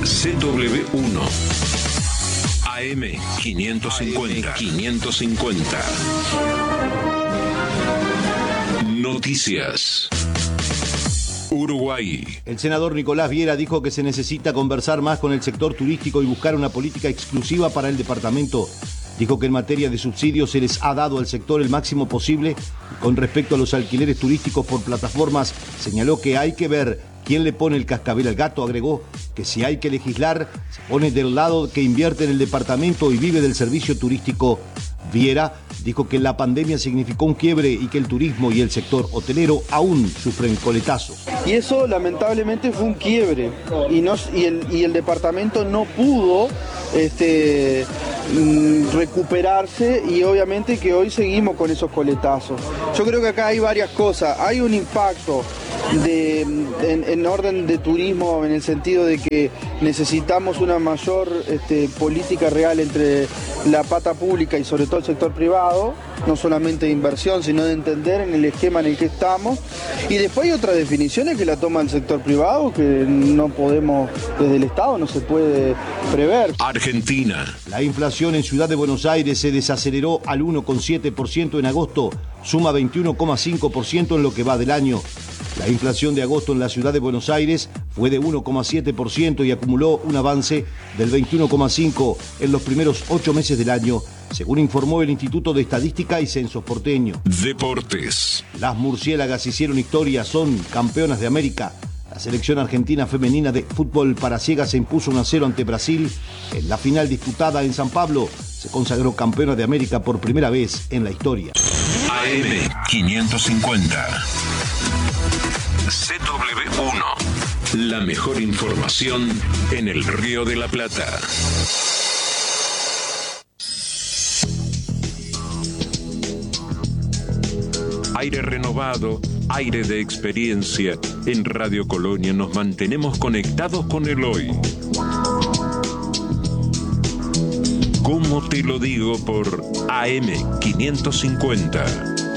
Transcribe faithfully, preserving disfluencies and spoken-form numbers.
C W uno. A M quinientos cincuenta. quinientos cincuenta. Noticias. Uruguay. El senador Nicolás Viera dijo que se necesita conversar más con el sector turístico y buscar una política exclusiva para el departamento. Dijo que en materia de subsidios se les ha dado al sector el máximo posible. Con respecto a los alquileres turísticos por plataformas, señaló que hay que ver quién le pone el cascabel al gato. Agregó que si hay que legislar, se pone del lado que invierte en el departamento y vive del servicio turístico. Viera dijo que la pandemia significó un quiebre y que el turismo y el sector hotelero aún sufren coletazos. Y eso lamentablemente fue un quiebre y, no, y, el, y el departamento no pudo este, recuperarse, y obviamente que hoy seguimos con esos coletazos. Yo creo que acá hay varias cosas. Hay un impacto de, en, en orden de turismo, en el sentido de que necesitamos una mayor este, política real entre la pata pública y sobre todo el sector privado, no solamente de inversión, sino de entender en el esquema en el que estamos. Y después hay otras definiciones que la toma el sector privado, que no podemos, desde el Estado no se puede prever. Argentina. La inflación en Ciudad de Buenos Aires se desaceleró al uno coma siete por ciento en agosto, suma veintiuno coma cinco por ciento en lo que va del año. La inflación de agosto en la Ciudad de Buenos Aires fue de uno coma siete por ciento y acumuló un avance del veintiuno coma cinco por ciento en los primeros ocho meses del año, según informó el Instituto de Estadística y Censos porteño. Deportes. Las murciélagas hicieron historia, son campeonas de América. La selección argentina femenina de fútbol para ciegas se impuso uno a cero ante Brasil. En la final disputada en San Pablo, se consagró campeona de América por primera vez en la historia. A M quinientos cincuenta. C W uno. La mejor información en el Río de la Plata. Aire renovado, aire de experiencia. En Radio Colonia nos mantenemos conectados con el hoy. ¿Cómo te lo digo? Por A M quinientos cincuenta.